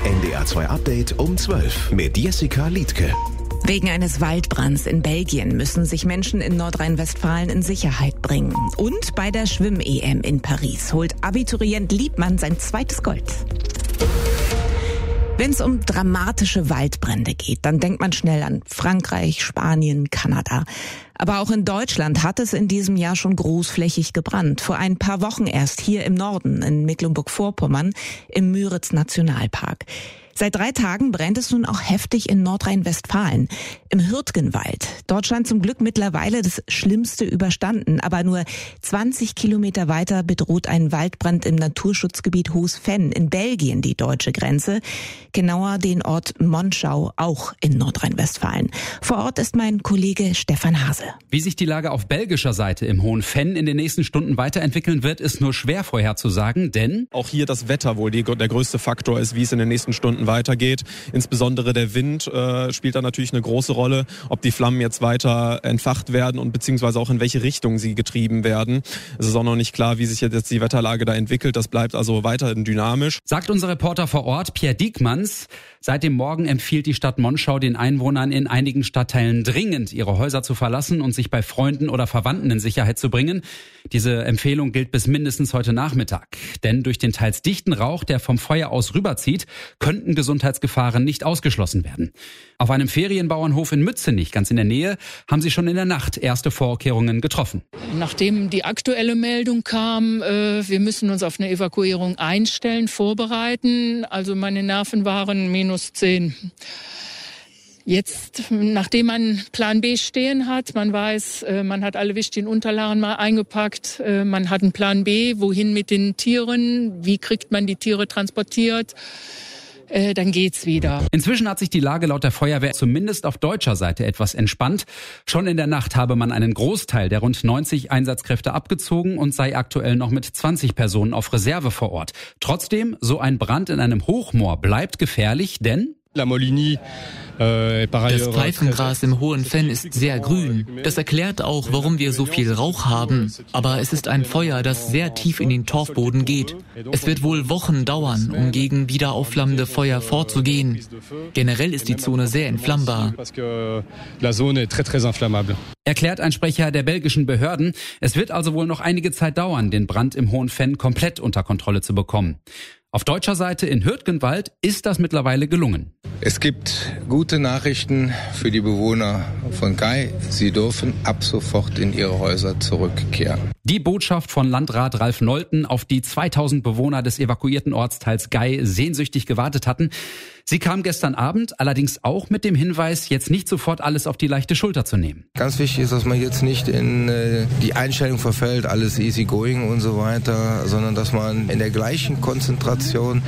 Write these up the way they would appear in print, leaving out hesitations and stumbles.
NDR 2 Update um 12 mit Jessica Liedtke. Wegen eines Waldbrands in Belgien müssen sich Menschen in Nordrhein-Westfalen in Sicherheit bringen. Und bei der Schwimm-EM in Paris holt Abiturient Liebmann sein zweites Gold. Wenn es um dramatische Waldbrände geht, dann denkt man schnell an Frankreich, Spanien, Kanada. Aber auch in Deutschland hat es in diesem Jahr schon großflächig gebrannt. Vor ein paar Wochen erst hier im Norden, in Mecklenburg-Vorpommern, im Müritz-Nationalpark. Seit 3 Tagen brennt es nun auch heftig in Nordrhein-Westfalen, im Hürtgenwald. Dort scheint zum Glück mittlerweile das Schlimmste überstanden. Aber nur 20 Kilometer weiter bedroht ein Waldbrand im Naturschutzgebiet Hohes Venn in Belgien die deutsche Grenze. Genauer den Ort Monschau, auch in Nordrhein-Westfalen. Vor Ort ist mein Kollege Stefan Hase. Wie sich die Lage auf belgischer Seite im Hohen Venn in den nächsten Stunden weiterentwickeln wird, ist nur schwer vorherzusagen, denn auch hier das Wetter wohl der größte Faktor ist, wie es in den nächsten Stunden weitergeht. Insbesondere der Wind spielt da natürlich eine große Rolle, ob die Flammen jetzt weiter entfacht werden und beziehungsweise auch in welche Richtung sie getrieben werden. Es ist auch noch nicht klar, wie sich jetzt die Wetterlage da entwickelt. Das bleibt also weiterhin dynamisch. Sagt unser Reporter vor Ort, Pierre Diekmanns. Seit dem Morgen empfiehlt die Stadt Monschau den Einwohnern in einigen Stadtteilen dringend, ihre Häuser zu verlassen und sich bei Freunden oder Verwandten in Sicherheit zu bringen. Diese Empfehlung gilt bis mindestens heute Nachmittag. Denn durch den teils dichten Rauch, der vom Feuer aus rüberzieht, könnten Gesundheitsgefahren nicht ausgeschlossen werden. Auf einem Ferienbauernhof in Mützenich, ganz in der Nähe, haben sie schon in der Nacht erste Vorkehrungen getroffen. Nachdem die aktuelle Meldung kam, wir müssen uns auf eine Evakuierung einstellen, vorbereiten. Also meine Nerven waren -10. Jetzt, nachdem man Plan B stehen hat, man weiß, man hat alle wichtigen Unterlagen mal eingepackt, man hat einen Plan B, wohin mit den Tieren, wie kriegt man die Tiere transportiert, dann geht's wieder. Inzwischen hat sich die Lage laut der Feuerwehr zumindest auf deutscher Seite etwas entspannt. Schon in der Nacht habe man einen Großteil der rund 90 Einsatzkräfte abgezogen und sei aktuell noch mit 20 Personen auf Reserve vor Ort. Trotzdem, so ein Brand in einem Hochmoor bleibt gefährlich, denn das Pfeifengras im Hohen Venn ist sehr grün. Das erklärt auch, warum wir so viel Rauch haben. Aber es ist ein Feuer, das sehr tief in den Torfboden geht. Es wird wohl Wochen dauern, um gegen wieder aufflammende Feuer vorzugehen. Generell ist die Zone sehr entflammbar. Erklärt ein Sprecher der belgischen Behörden. Es wird also wohl noch einige Zeit dauern, den Brand im Hohen Venn komplett unter Kontrolle zu bekommen. Auf deutscher Seite in Hürtgenwald ist das mittlerweile gelungen. Es gibt gute Nachrichten für die Bewohner von Gay. Sie dürfen ab sofort in ihre Häuser zurückkehren. Die Botschaft von Landrat Ralf Nolten, auf die 2000 Bewohner des evakuierten Ortsteils Gay sehnsüchtig gewartet hatten. Sie kam gestern Abend, allerdings auch mit dem Hinweis, jetzt nicht sofort alles auf die leichte Schulter zu nehmen. Ganz wichtig ist, dass man jetzt nicht in die Einstellung verfällt, alles easy going und so weiter, sondern dass man in der gleichen Konzentration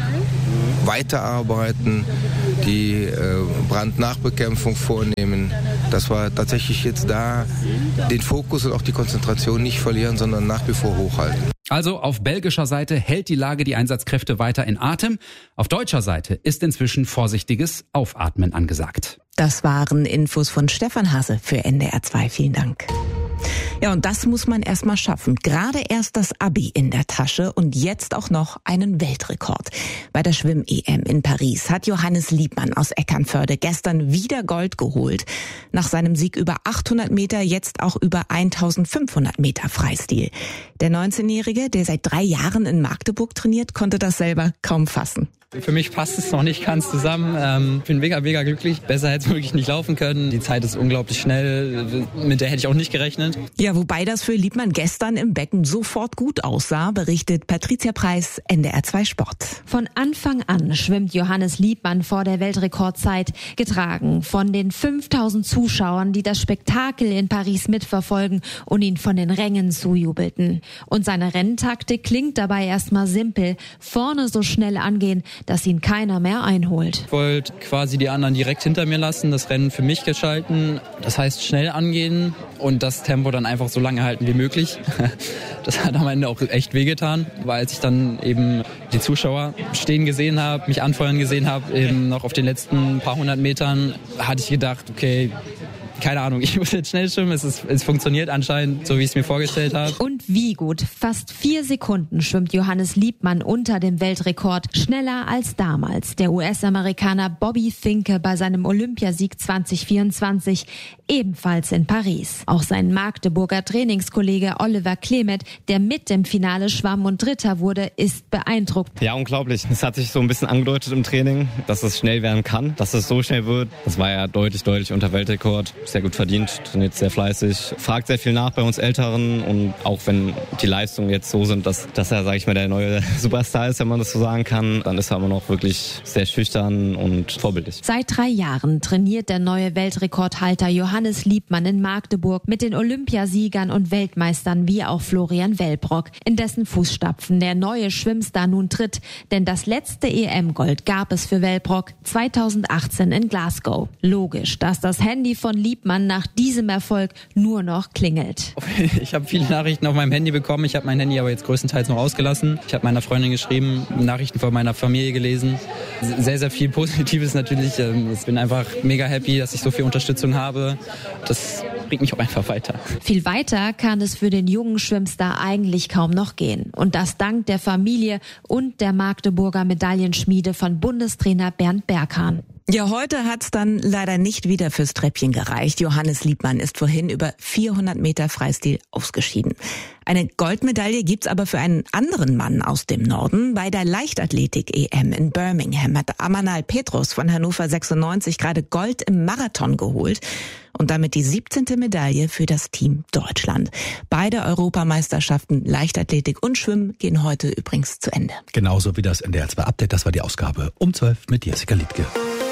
weiterarbeiten, die Brandnachbekämpfung vornehmen, dass wir tatsächlich jetzt da den Fokus und auch die Konzentration nicht verlieren, sondern nach wie vor hochhalten. Also auf belgischer Seite hält die Lage die Einsatzkräfte weiter in Atem. Auf deutscher Seite ist inzwischen vorsichtiges Aufatmen angesagt. Das waren Infos von Stefan Hase für NDR 2. Vielen Dank. Ja, und das muss man erst mal schaffen. Gerade erst das Abi in der Tasche und jetzt auch noch einen Weltrekord. Bei der Schwimm-EM in Paris hat Johannes Liebmann aus Eckernförde gestern wieder Gold geholt. Nach seinem Sieg über 800 Meter jetzt auch über 1500 Meter Freistil. Der 19-Jährige, der seit 3 Jahren in Magdeburg trainiert, konnte das selber kaum fassen. Für mich passt es noch nicht ganz zusammen. Ich bin mega glücklich. Besser hätte es wirklich nicht laufen können. Die Zeit ist unglaublich schnell. Mit der hätte ich auch nicht gerechnet. Ja, wobei das für Liebmann gestern im Becken sofort gut aussah, berichtet Patricia Preis, NDR 2 Sport. Von Anfang an schwimmt Johannes Liebmann vor der Weltrekordzeit, getragen von den 5000 Zuschauern, die das Spektakel in Paris mitverfolgen und ihn von den Rängen zujubelten. Und seine Renntaktik klingt dabei erstmal simpel. Vorne so schnell angehen, dass ihn keiner mehr einholt. Ich wollte quasi die anderen direkt hinter mir lassen, das Rennen für mich gestalten. Das heißt schnell angehen und das Tempo dann einfach so lange halten wie möglich. Das hat am Ende auch echt wehgetan, weil als ich dann eben die Zuschauer stehen gesehen habe, mich anfeuern gesehen habe, eben noch auf den letzten paar hundert Metern, hatte ich gedacht, okay, keine Ahnung, ich muss jetzt schnell schwimmen. Es funktioniert anscheinend, so wie ich es mir vorgestellt habe. Und wie gut, fast 4 Sekunden schwimmt Johannes Liebmann unter dem Weltrekord, schneller als damals der US-Amerikaner Bobby Finke bei seinem Olympiasieg 2024, ebenfalls in Paris. Auch sein Magdeburger Trainingskollege Oliver Klemet, der mit im Finale schwamm und Dritter wurde, ist beeindruckt. Ja, unglaublich. Es hat sich so ein bisschen angedeutet im Training, dass es schnell werden kann, dass es so schnell wird. Das war ja deutlich unter Weltrekord. Sehr gut verdient, trainiert sehr fleißig, fragt sehr viel nach bei uns Älteren und auch wenn die Leistungen jetzt so sind, dass er, sage ich mal, der neue Superstar ist, wenn man das so sagen kann, dann ist er immer noch wirklich sehr schüchtern und vorbildlich. Seit 3 Jahren trainiert der neue Weltrekordhalter Johannes Liebmann in Magdeburg mit den Olympiasiegern und Weltmeistern wie auch Florian Wellbrock, in dessen Fußstapfen der neue Schwimmstar nun tritt, denn das letzte EM-Gold gab es für Wellbrock 2018 in Glasgow. Logisch, dass das Handy von Liebmann nach diesem Erfolg nur noch klingelt. Ich habe viele Nachrichten auf meinem Handy bekommen, ich habe mein Handy aber jetzt größtenteils noch ausgelassen. Ich habe meiner Freundin geschrieben, Nachrichten von meiner Familie gelesen. Sehr, sehr viel Positives natürlich. Ich bin einfach mega happy, dass ich so viel Unterstützung habe. Das bringt mich auch einfach weiter. Viel weiter kann es für den jungen Schwimmstar eigentlich kaum noch gehen. Und das dank der Familie und der Magdeburger Medaillenschmiede von Bundestrainer Bernd Berghahn. Ja, heute hat's dann leider nicht wieder fürs Treppchen gereicht. Johannes Liebmann ist vorhin über 400 Meter Freistil ausgeschieden. Eine Goldmedaille gibt's aber für einen anderen Mann aus dem Norden. Bei der Leichtathletik-EM in Birmingham hat Amanal Petrus von Hannover 96 gerade Gold im Marathon geholt und damit die 17. Medaille für das Team Deutschland. Beide Europameisterschaften Leichtathletik und Schwimmen gehen heute übrigens zu Ende. Genauso wie das NDR 2 Update, das war die Ausgabe um 12 mit Jessica Liedtke.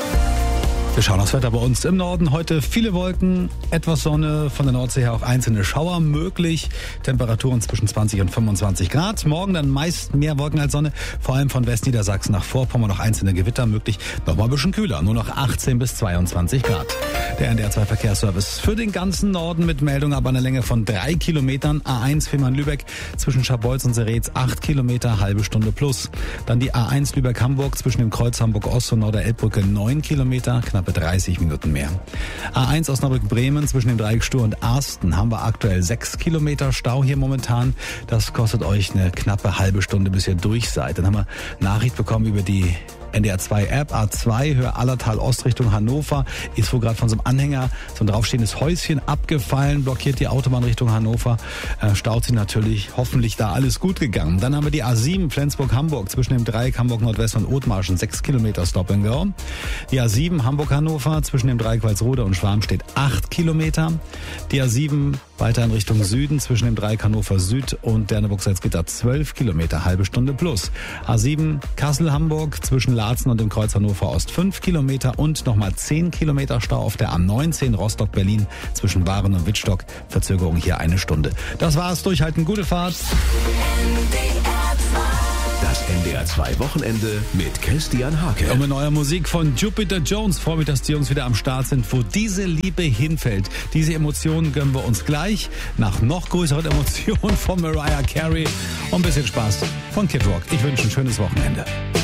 Wir schauen aufs Wetter bei uns im Norden. Heute viele Wolken, etwas Sonne, von der Nordsee her auch einzelne Schauer möglich. Temperaturen zwischen 20 und 25 Grad. Morgen dann meist mehr Wolken als Sonne. Vor allem von Westniedersachsen nach Vorpommern noch einzelne Gewitter möglich. Nochmal ein bisschen kühler, nur noch 18 bis 22 Grad. Der NDR 2 Verkehrsservice für den ganzen Norden mit Meldung ab einer Länge von 3 Kilometern. A1 Fehmarn-Lübeck zwischen Scharbeutz und Seretz 8 Kilometer, halbe Stunde plus. Dann die A1 Lübeck-Hamburg zwischen dem Kreuz Hamburg-Ost und Norder-Elbbrücke 9 Kilometer, knappe 30 Minuten mehr. A1 Osnabrück-Bremen zwischen dem Dreieck Stur und Arsten haben wir aktuell 6 Kilometer Stau hier momentan. Das kostet euch eine knappe halbe Stunde, bis ihr durch seid. Dann haben wir Nachricht bekommen über die NDR 2 App, A2, Höhe Allertal Ost Richtung Hannover, ist wohl gerade von so einem Anhänger so ein draufstehendes Häuschen abgefallen, blockiert die Autobahn Richtung Hannover, staut sie natürlich, hoffentlich da alles gut gegangen. Dann haben wir die A7 Flensburg-Hamburg zwischen dem Dreieck Hamburg-Nordwest und Othmarschen, 6 Kilometer Stop and Go. Die A7 Hamburg-Hannover zwischen dem Dreieck Walsrode und Schwarmstedt 8 Kilometer. Die A7 weiter in Richtung Süden zwischen dem Dreieck Hannover Süd und Derneburg-Salzgitter 12 Kilometer, halbe Stunde plus. A7 Kassel-Hamburg zwischen Laatzen und dem Kreuz Hannover Ost 5 Kilometer und nochmal 10 Kilometer Stau auf der A19 Rostock-Berlin zwischen Waren und Wittstock. Verzögerung hier 1 Stunde. Das war's. Durchhalten. Gute Fahrt. Das NDR 2 Wochenende mit Christian Hake. Und mit neuer Musik von Jupiter Jones. Freue mich, dass die Jungs wieder am Start sind, wo diese Liebe hinfällt. Diese Emotionen gönnen wir uns gleich. Nach noch größeren Emotionen von Mariah Carey und ein bisschen Spaß von Kid Rock. Ich wünsche ein schönes Wochenende.